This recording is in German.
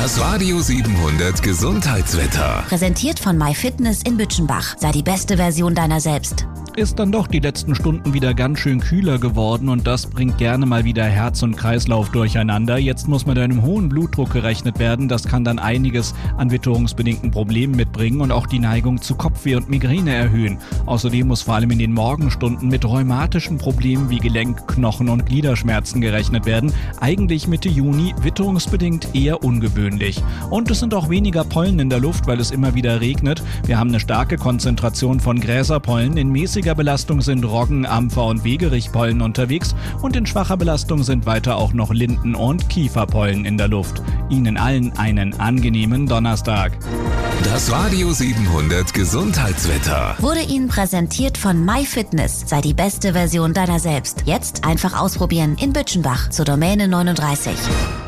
Das Radio 700 Gesundheitswetter. Präsentiert von MyFitness in Bütchenbach. Sei die beste Version deiner selbst. Ist dann doch die letzten Stunden wieder ganz schön kühler geworden und das bringt gerne mal wieder Herz und Kreislauf durcheinander. Jetzt muss mit einem hohen Blutdruck gerechnet werden. Das kann dann einiges an witterungsbedingten Problemen mitbringen und auch die Neigung zu Kopfweh und Migräne erhöhen. Außerdem muss vor allem in den Morgenstunden mit rheumatischen Problemen wie Gelenk-, Knochen- und Gliederschmerzen gerechnet werden. Eigentlich Mitte Juni, witterungsbedingt eher ungewöhnlich. Und es sind auch weniger Pollen in der Luft, weil es immer wieder regnet. Wir haben eine starke Konzentration von Gräserpollen. In mäßiger Belastung sind Roggen-, Ampfer- und Wegerichpollen unterwegs und in schwacher Belastung sind weiter auch noch Linden- und Kieferpollen in der Luft. Ihnen allen einen angenehmen Donnerstag. Das Radio 700 Gesundheitswetter Wurde Ihnen präsentiert von MyFitness. Sei die beste Version deiner selbst. Jetzt einfach ausprobieren in Bütchenbach zur Domäne 39.